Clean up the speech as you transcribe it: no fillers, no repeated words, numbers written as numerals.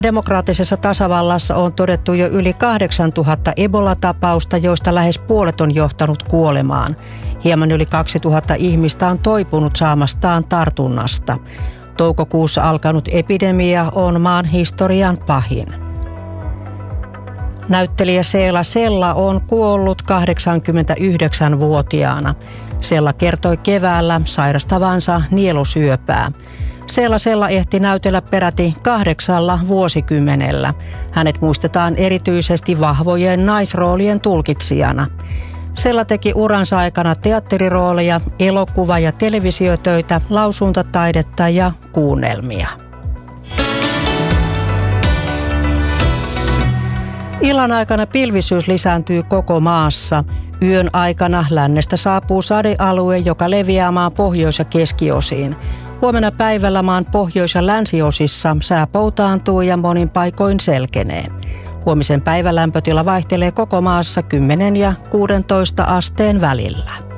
Demokraattisessa tasavallassa on todettu jo yli 8000 Ebola-tapausta, joista lähes puolet on johtanut kuolemaan. Hieman yli 2000 ihmistä on toipunut saamastaan tartunnasta. Toukokuussa alkanut epidemia on maan historian pahin. Näyttelijä Seela Sella on kuollut 89-vuotiaana. Sella kertoi keväällä sairastavansa nielusyöpää. Seela Sella ehti näytellä peräti 8 vuosikymmenellä. Hänet muistetaan erityisesti vahvojen naisroolien tulkitsijana. Sella teki uransa aikana teatterirooleja, elokuva- ja televisiotöitä, lausuntataidetta ja kuunnelmia. Illan aikana pilvisyys lisääntyy koko maassa. Yön aikana lännestä saapuu sadealue, joka leviää maan pohjois- ja keskiosiin. Huomenna päivällä maan pohjois- ja länsiosissa sää poutaantuu ja monin paikoin selkenee. Huomisen päivän lämpötila vaihtelee koko maassa 10 ja 16 asteen välillä.